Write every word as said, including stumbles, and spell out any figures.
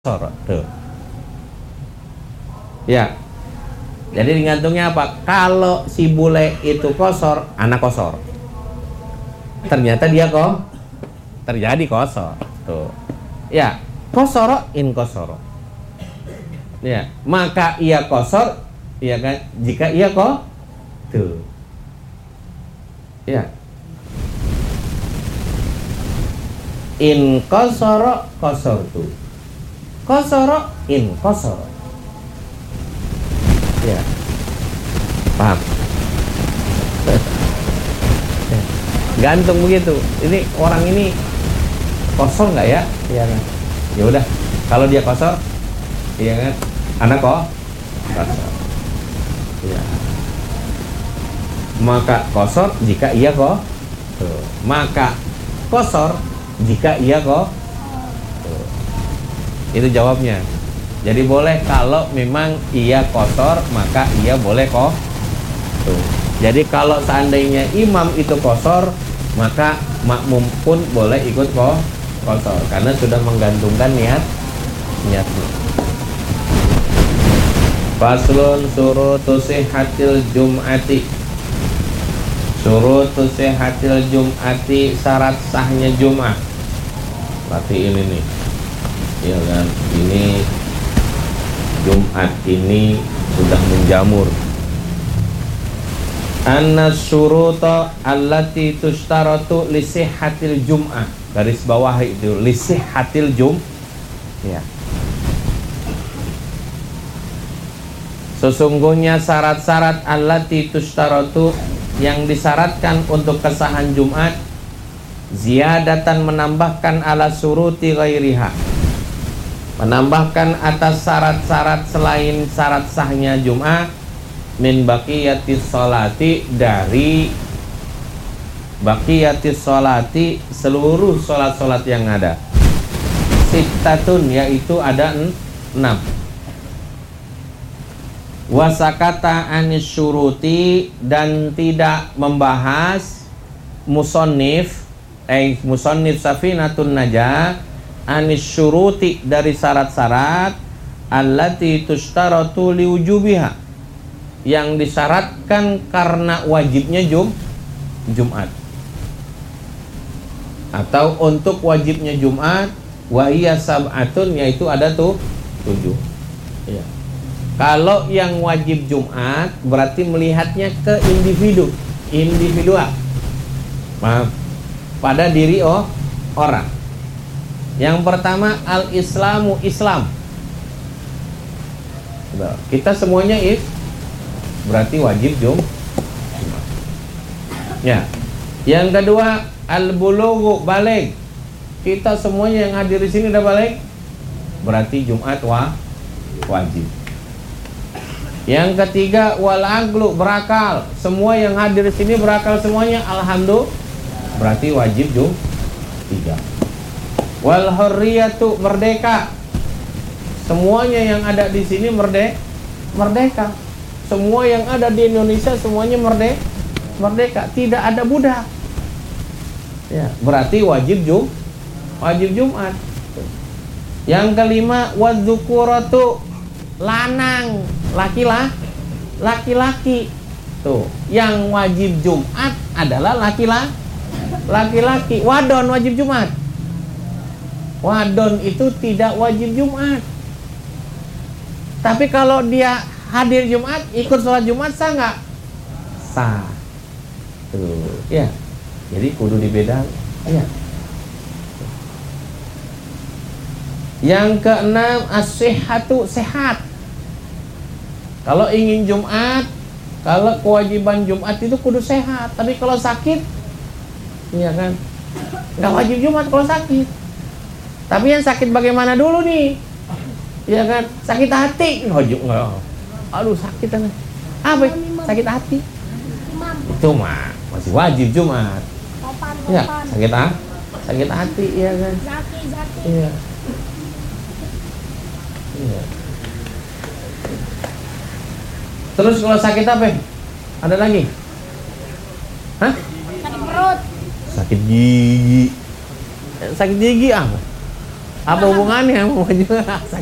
kosor tuh. Ya. Jadi digantungnya apa? Kalau si bule itu kosor, anak kosor. Ternyata dia kok terjadi kosor. Tuh. Ya, kosoro in kosoro. Ya, maka ia kosor, ya kan? Jika ia kok tuh. Ya. In kosoro kosor tuh. Kosoro in kosoro. Ya. Paham? Gantung begitu. Ini orang ini kosor nggak ya? Iya kan? Ya udah. Kalau dia kosor, iya kan? Anak kok kosor. Ya. Maka kosor jika ia kok. Tuh. Maka kosor jika ia kok. Tuh. Itu jawabnya. Jadi boleh kalau memang ia kosor, maka ia boleh kok. Tuh. Jadi kalau seandainya imam itu kosor, maka makmum pun boleh ikut kok kosor karena sudah menggantungkan niat niatnya. Faslun surutu sihhatil jum'ati. Surutu sihhatil jum'ati, syarat sahnya Jumat. Berarti ini nih. Ya kan? Ini Jumat ini sudah menjamur. Anna syuruta allati tushtaratu li sihhatil jum'ah. Garis bawah itu li sihhatil jum. Ya. Sesungguhnya syarat-syarat allati tushtaratu yang disyaratkan untuk kesahan Jumat, ziyadatan menambahkan ala suruti ghairiha, menambahkan atas syarat-syarat selain syarat sahnya Jumat, min baqiyatis sholati, dari baqiyatis sholati, seluruh sholat-sholat yang ada. Sittatun, yaitu ada enam. Wasakata anis syuruti, dan tidak membahas musonnif eh musonnif Safinatun Najah anis syuruti, dari syarat-syarat allati tushtaratu liwujubiha, yang disyaratkan karena wajibnya jum Jumat, atau untuk wajibnya Jumat. Wahiyya sab'atun, yaitu ada tuh tujuh. Ya. Kalau yang wajib Jumat berarti melihatnya ke individu, individual. Maaf, pada diri oh orang. Yang pertama al-islamu, Islam. Kita semuanya is berarti wajib Jum. Ya. Yang kedua al-bulughu, balik. Kita semuanya yang hadir di sini udah balik, berarti Jumat wah, wajib. Yang ketiga wal aqlu, berakal. Semua yang hadir di sini berakal semuanya, alhamdulillah, berarti wajib Jum. Tiga. Wal hurriyatu, merdeka. Semuanya yang ada di sini merde merdeka. Semua yang ada di Indonesia semuanya merde merdeka, tidak ada budak. Ya, berarti wajib Jum, wajib Jumat. Yang kelima wadzukuratu, lanang, laki-laki, laki-laki. Tuh, yang wajib Jumat adalah laki-laki, laki-laki. Wadon wajib Jumat. Wadon itu tidak wajib Jumat. Tapi kalau dia hadir Jumat, ikut sholat Jumat, sah nggak? Sah. Tuh, ya. Jadi kudu dibedakan. Ya. Yang keenam as-sihhatu, sehat. Kalau ingin Jumat, kalau kewajiban Jumat itu kudu sehat. Tapi kalau sakit, iya kan, nggak wajib Jumat kalau sakit. Tapi yang sakit bagaimana dulu nih? Iya kan, sakit hati, wajib nggak? Aduh sakit kan? Apa? Sakit hati? Itu mah masih wajib Jumat. Ya, sakit ah, sakit hati, iya kan? Iya. Iya. Terus kalau sakit apa? Ada lagi? Hah? Sakit perut. Sakit gigi. Sakit gigi apa? Apa hubungannya sama baju?